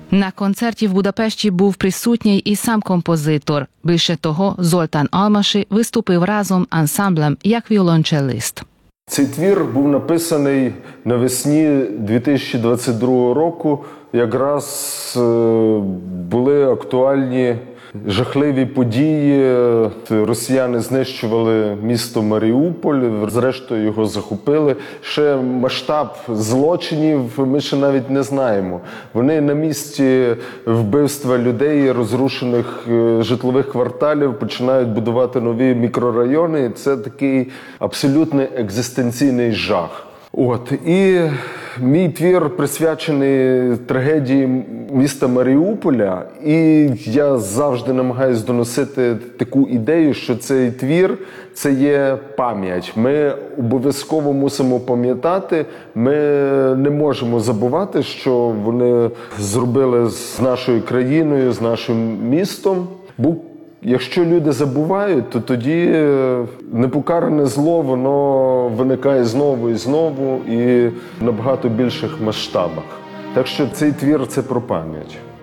На концерті в Будапешті був присутній і сам композитор. Більше того, Золтан Алмаши виступив разом ансамблем як віолончелист. Цей твір був написаний навесні 2022 року. Якраз були актуальні жахливі події. Росіяни знищували місто Маріуполь, зрештою його захопили. Ще масштаб злочинів ми ще навіть не знаємо. Вони на місці вбивства людей, розрушених житлових кварталів, починають будувати нові мікрорайони. Це такий абсолютний екзистенційний жах. І мій твір присвячений трагедії міста Маріуполя, і я завжди намагаюся доносити таку ідею, що цей твір – це є пам'ять. Ми обов'язково мусимо пам'ятати, ми не можемо забувати, що вони зробили з нашою країною, з нашим містом. Бо якщо люди забувають, то тоді непокаране зло, воно виникає знову і знову і в набагато більших масштабах. Так що цей твір – це про пам'ять.